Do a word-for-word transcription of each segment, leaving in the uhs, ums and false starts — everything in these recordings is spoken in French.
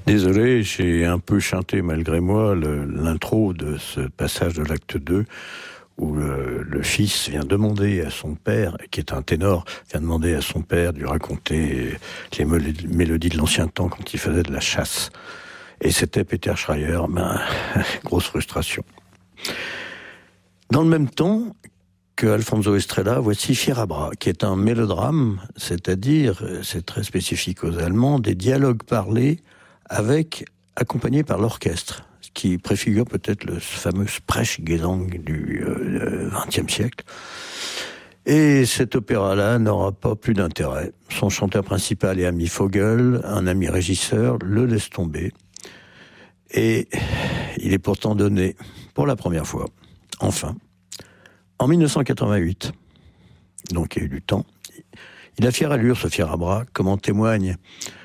Désolé, j'ai un peu chanté malgré moi le, l'intro de ce passage de l'acte deux où le, le fils vient demander à son père, qui est un ténor, vient demander à son père de lui raconter les mélodies de l'ancien temps quand il faisait de la chasse. Et c'était Peter Schreier, ben, grosse frustration. Dans le même temps que Alfonso Estrella, voici Fierabra, qui est un mélodrame, c'est-à-dire, c'est très spécifique aux Allemands, des dialogues parlés avec, accompagnés par l'orchestre, ce qui préfigure peut-être le fameux Sprechgesang du XXe euh, siècle. Et cet opéra-là n'aura pas plus d'intérêt. Son chanteur principal est Ami Vogel, un ami régisseur, le laisse tomber. Et il est pourtant donné, pour la première fois, enfin, en dix-neuf cent quatre-vingt-huit. Donc il y a eu du temps. Il a fière allure, ce Fierabra, comme en témoigne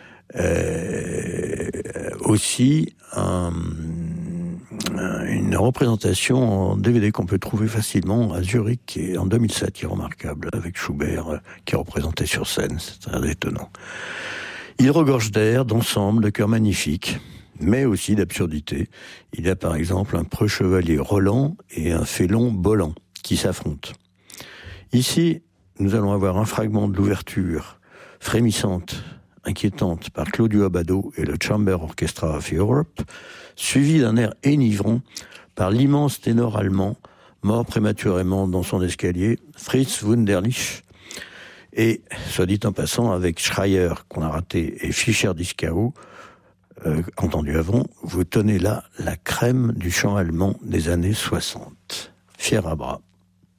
euh, aussi un, une représentation en D V D qu'on peut trouver facilement à Zurich et en deux mille sept, qui est remarquable, avec Schubert qui est représenté sur scène. C'est très étonnant. Il regorge d'air, d'ensemble, de chœurs magnifiques, mais aussi d'absurdité. Il y a par exemple un preux chevalier Roland et un félon Bolland qui s'affrontent. Ici, nous allons avoir un fragment de l'ouverture frémissante, inquiétante par Claudio Abbado et le Chamber Orchestra of Europe, suivi d'un air enivrant par l'immense ténor allemand, mort prématurément dans son escalier, Fritz Wunderlich, et, soit dit en passant, avec Schreier, qu'on a raté, et Fischer-Dieskau, euh, entendu avant, vous tenez là la crème du chant allemand des années soixante. Fierabra.